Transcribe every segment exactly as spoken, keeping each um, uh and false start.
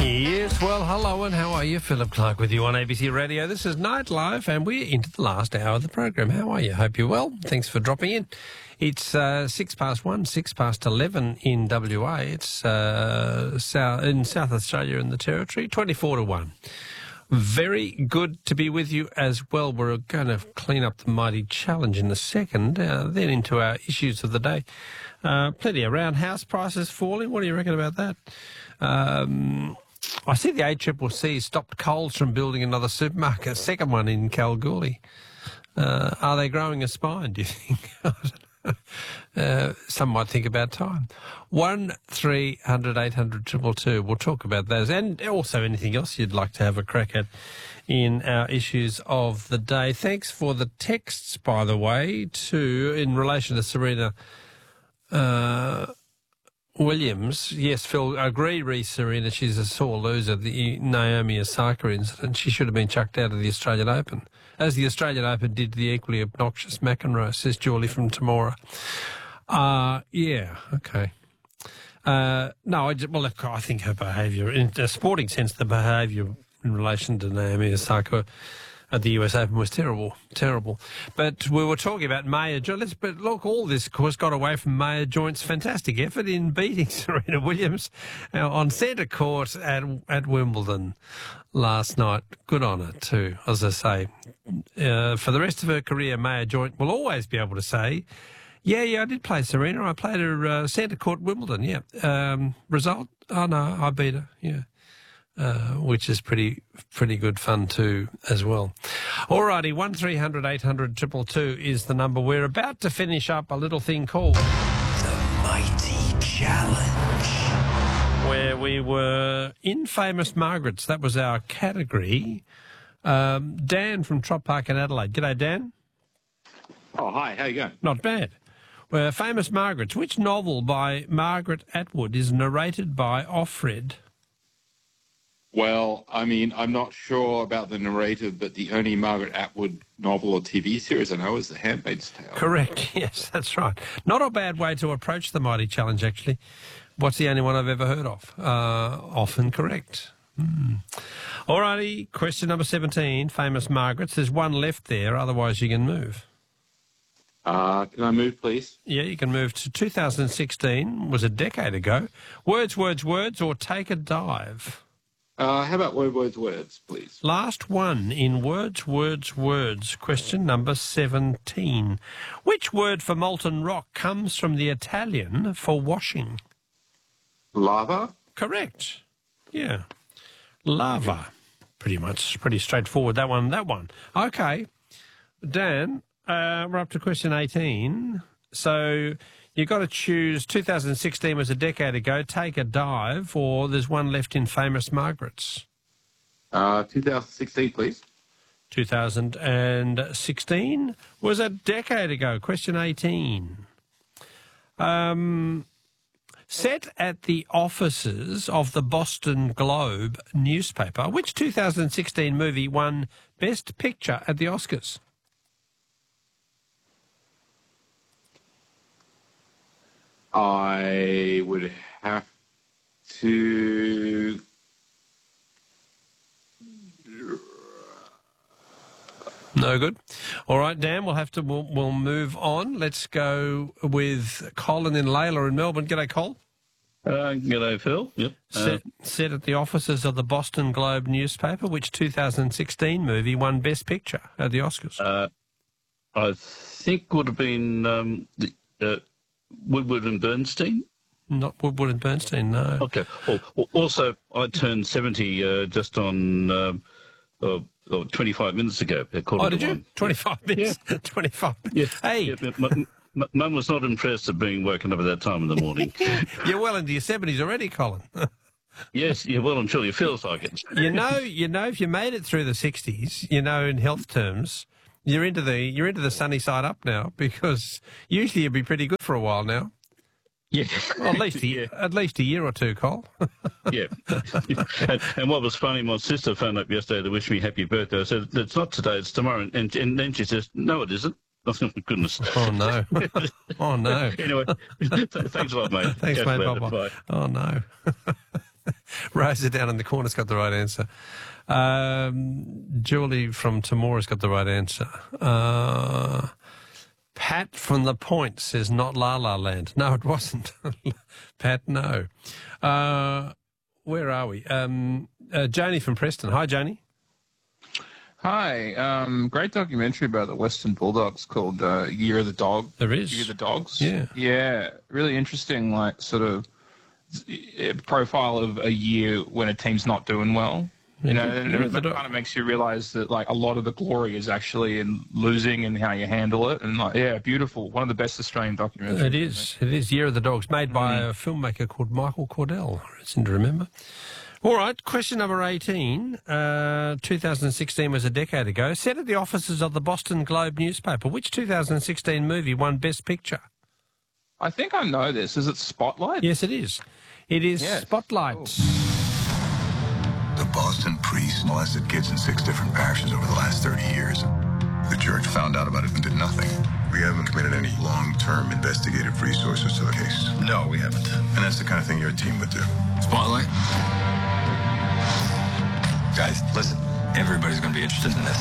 Yes, well, hello and how are you? Philip Clark with you on A B C Radio. This is Nightlife and we're into the last hour of the program. How are you? Hope you're well. Thanks for dropping in. It's uh, six past one, six past eleven in W A. It's uh, south, in South Australia and the Territory, twenty-four to one. Very good to be with you as well. We're going to clean up the mighty challenge in a second, uh, then into our issues of the day. Uh, plenty around. House prices falling. What do you reckon about that? Um, I see the A C C C stopped Coles from building another supermarket, second one in Kalgoorlie. Uh, are they growing a spine, do you think? I don't know. Uh, some might think about time. One three hundred eight hundred two two two. We'll talk about those and also anything else you'd like to have a crack at in our issues of the day. Thanks for the texts, by the way, to in relation to Serena uh, Williams. Yes, Phil, I agree, Reece Serena. She's a sore loser. The Naomi Osaka incident. She should have been chucked out of the Australian Open, as the Australian Open did the equally obnoxious McEnroe, says Julie from Temora. Uh, yeah, okay. Uh, no, I, well, look, I think her behaviour, in a sporting sense, the behaviour in relation to Naomi Osaka at the U S Open was terrible, terrible. But we were talking about Maya Joint. But look, all this, of course, got away from Maya Joint's fantastic effort in beating Serena Williams uh, on centre court at at Wimbledon last night. Good on her, too, as I say. Uh, for the rest of her career, Maya Joint will always be able to say, yeah, yeah, I did play Serena. I played her uh, centre court Wimbledon, yeah. Um, result? Oh, no, I beat her, yeah. Uh, which is pretty pretty good fun too as well. All righty, one three hundred eight hundred two two two is the number. We're about to finish up a little thing called The Mighty Challenge, where we were in Famous Margaret's. That was our category. Um, Dan from Trop Park in Adelaide. G'day, Dan. Oh, hi. How you going? Not bad. We're Famous Margaret's. Which novel by Margaret Atwood is narrated by Offred? Well, I mean, I'm not sure about the narrator, but the only Margaret Atwood novel or T V series I know is The Handmaid's Tale. Correct, yes, that's right. Not a bad way to approach the Mighty Challenge, actually. What's the only one I've ever heard of? Uh, often correct. Mm. All righty, question number seventeen, Famous Margaret's. There's one left there, otherwise you can move. Uh, can I move, please? Yeah, you can move to two thousand sixteen, was a decade ago. Words, words, words, or Take a Dive. Uh, how about word, words, words, please? Last one in words, words, words. Question number seventeen. Which word for molten rock comes from the Italian for washing? Lava? Correct. Yeah. Lava. Pretty much, pretty straightforward, that one, that one. Okay. Dan, uh, we're up to question eighteen. So you've got to choose, two thousand sixteen was a decade ago, Take a Dive, or there's one left in Famous Margaret's. Uh, two thousand sixteen, please. two thousand sixteen was a decade ago. Question eighteen. Um, set at the offices of the Boston Globe newspaper, which two thousand sixteen movie won Best Picture at the Oscars? I would have to... No good. All right, Dan, we'll have to, we'll, we'll move on. Let's go with Colin in Layla in Melbourne. G'day, Col. Uh, g'day, Phil. Yep. Set, uh, set at the offices of the Boston Globe newspaper, which two thousand sixteen movie won Best Picture at the Oscars? Uh, I think would have been um, the, uh, Woodward and Bernstein. Not Woodward and Bernstein, no. Okay. Well, also, I turned seventy uh, just on um, uh, oh, twenty-five minutes ago. Oh, did you? twenty-five minutes? Yeah. twenty-five minutes. Yeah. Hey. Yeah, Mum was not impressed at being woken up at that time in the morning. You're well into your seventies already, Colin. Yes, yeah, well and truly, it feels like it. You know, you know, if you made it through the sixties, you know, in health terms, you're into the you're into the sunny side up now, because usually you'd be pretty good for a while now. Yeah, well, at least a, yeah. at least a year or two, Cole. Yeah, and, and what was funny, my sister phoned up yesterday to wish me happy birthday. I said, "It's not today; it's tomorrow." And, and then she says, "No, it isn't." Oh, goodness. Oh, no. Oh, no. Anyway, th- thanks a lot, mate. Thanks, Catch mate. you later. Bye-bye. Bye. Oh, no. Rosa down in the corner's got the right answer. Um, Julie from Tamora's got the right answer. Uh, Pat from The Point says not La La Land. No, it wasn't. Pat, no. Uh, where are we? Um, uh, Joni from Preston. Hi, Joni. Hi. Um, great documentary about the Western Bulldogs called uh, Year of the Dog. There is. Year of the Dogs. Yeah. Yeah. Really interesting, like, sort of uh, profile of a year when a team's not doing well. You know, and Year it, of the it Dog. kind of makes you realise that, like, a lot of the glory is actually in losing and how you handle it. And, like, yeah, beautiful. One of the best Australian documentaries. It is. It is Year of the Dogs, made by a filmmaker called Michael Cordell. I seem to remember. All right, question number eighteen. Uh, two thousand sixteen was a decade ago. Set at the offices of the Boston Globe newspaper. Which two thousand sixteen movie won Best Picture? I think I know this. Is it Spotlight? Yes, it is. It is Yes. Spotlight. The Boston priests molested kids in six different parishes over the last thirty years. The church found out about it and did nothing. We haven't committed any long-term investigative resources to the case. No, we haven't. And that's the kind of thing your team would do. Spotlight? Guys, listen. Everybody's going to be interested in this.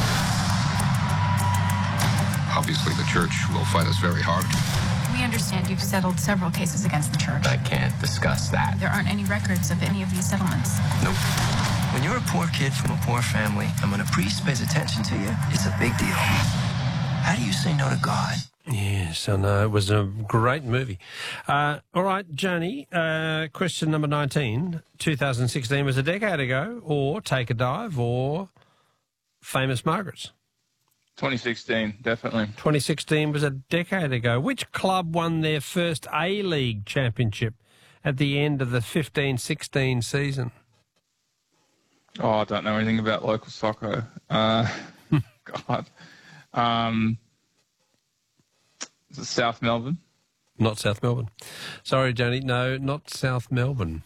Obviously, the church will fight us very hard. We understand you've settled several cases against the church. I can't discuss that. There aren't any records of any of these settlements. Nope. When you're a poor kid from a poor family, and when a priest pays attention to you, it's a big deal. How do you say no to God? Yes, I know. It was a great movie. Uh, all right, Johnny, uh, question number nineteen. two thousand sixteen was a decade ago, or Take a Dive, or Famous Margaret's. twenty sixteen, definitely. twenty sixteen was a decade ago. Which club won their first A-League championship at the end of the fifteen sixteen season? Oh, I don't know anything about local soccer. Uh, God. Um, is it South Melbourne? Not South Melbourne. Sorry, Johnny. No, not South Melbourne.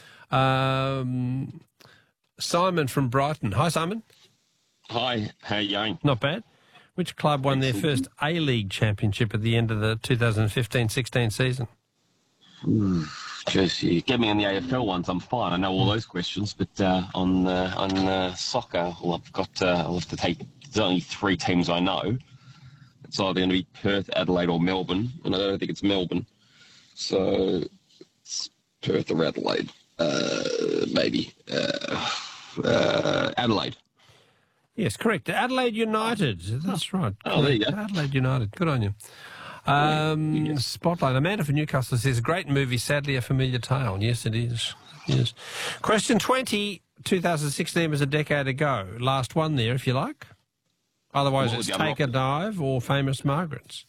Um, Simon from Brighton. Hi, Simon. Hi, how you going? Not bad. Which club won their first A-League championship at the end of the two thousand fifteen sixteen season? Hmm. Jeez, you get me on the A F L ones, I'm fine. I know all those questions, but uh, on uh, on uh, soccer, well, I've got. Uh, I'll have to take. There's only three teams I know. It's either going to be Perth, Adelaide, or Melbourne, and I don't think it's Melbourne. So it's Perth or Adelaide, uh, maybe uh, uh, Adelaide. Yes, correct. Adelaide United. That's right. Oh, there you go. Adelaide United. Good on you. Um, Spotlight. Amanda from Newcastle says, great movie, sadly a familiar tale. Yes, it is. Yes. Question twenty. two thousand sixteen was a decade ago. Last one there, if you like. Otherwise, What it's was the other Take a Dive or Famous Margaret's.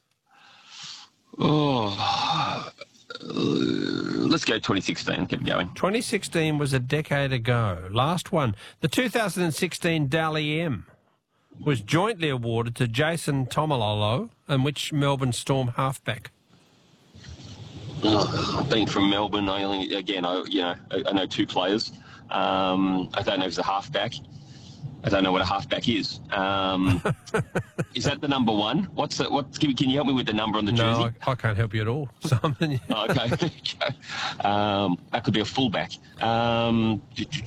Oh, uh, let's go twenty sixteen. Keep going. twenty sixteen was a decade ago. Last one. The two thousand sixteen Dally M was jointly awarded to Jason Tomalolo and which Melbourne Storm halfback? Oh, being from Melbourne, I only again, I you know, I, I know two players. Um, I don't know if it's a halfback. I don't know what a halfback is. Um, is that the number one? What's the, what? Can, can you help me with the number on the jersey? No, I, I can't help you at all, Simon. Oh, okay. okay. Um, that could be a fullback. Um,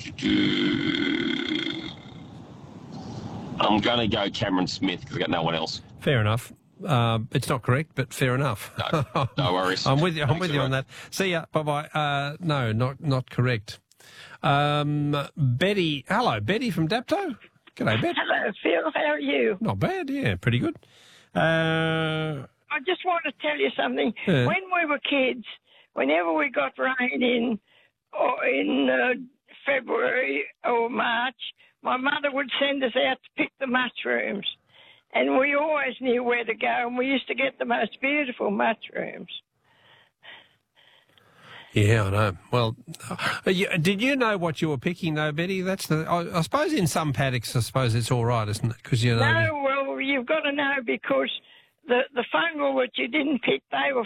I'm going to go Cameron Smith because I've got no one else. Fair enough. Uh, it's not correct, but fair enough. No, no worries. I'm with you. I'm Thanks with you a on lot. that. See ya. Bye bye. Uh, no, not not correct. Um, Betty. Hello, Betty from Dapto. G'day, Bet. Hello, Phil. How are you? Not bad. Yeah, pretty good. Uh, I just want to tell you something. Yeah. When we were kids, whenever we got rain in or in uh, February or March, my mother would send us out to pick the mushrooms. And we always knew where to go, and we used to get the most beautiful mushrooms. yeah, I know. Well, uh, you, did you know what you were picking, though, Betty? That's the. I, I suppose in some paddocks, I suppose it's all right, isn't it? Because you know. No, well, you've got to know because the, the fungal that you didn't pick, they were